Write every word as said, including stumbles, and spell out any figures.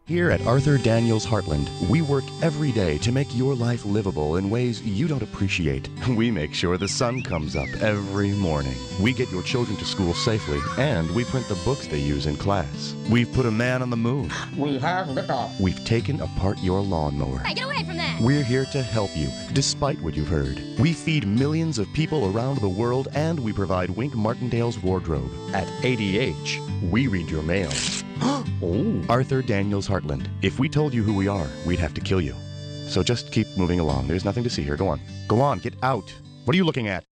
Here at Arthur Daniels Heartland, we work every day to make your life livable in ways you don't appreciate. We make sure the sun comes up every morning. We get your children to school safely, and we print the books they use in class. We've put a man on the moon. We have liftoff. We've taken apart your lawnmower. Hey, get away from that! We're here to help you, despite what you've heard. We feed millions of people around the world, and we provide Wink Martindale's wardrobe. At A D H, we read your mail. Oh. Arthur Daniels Heartland. If we told you who we are, we'd have to kill you. So just keep moving along. There's nothing to see here. Go on. Go on, get out. What are you looking at?